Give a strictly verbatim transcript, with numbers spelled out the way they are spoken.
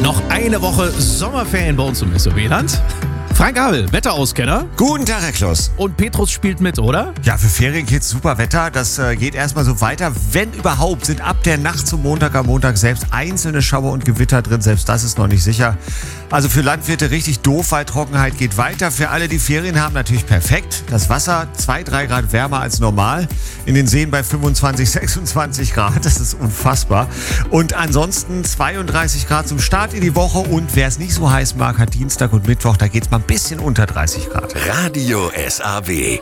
Noch eine Woche Sommerferien bei uns im S O B-Land. Frank Abel, Wetterauskenner. Guten Tag, Herr Kloss. Und Petrus spielt mit, oder? Ja, für Ferien geht's super Wetter. Das äh, geht erstmal so weiter. Wenn überhaupt, sind ab der Nacht zum Montag am Montag selbst einzelne Schauer und Gewitter drin. Selbst das ist noch nicht sicher. Also für Landwirte richtig doof, weil Trockenheit geht weiter. Für alle, die Ferien haben, natürlich perfekt. Das Wasser zwei, drei Grad wärmer als normal. In den Seen bei fünfundzwanzig, sechsundzwanzig Grad. Das ist unfassbar. Und ansonsten zweiunddreißig Grad zum Start in die Woche. Und wer es nicht so heiß mag, hat Dienstag und Mittwoch, da geht's mal ein bisschen unter dreißig Grad. Radio S A W.